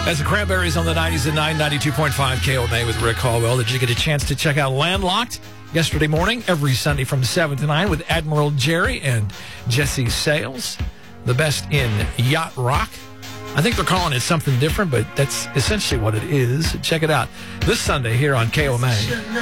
That's the Cranberries on the 90s at 992.5 KOMA with Rick Hallwell. Did you get a chance to check out Landlocked yesterday morning, every Sunday from 7 to 9 with Admiral Jerry and Jesse Sales, the best in yacht rock? I think they're calling it something different, but that's essentially what it is. Check it out this Sunday here on KOMA.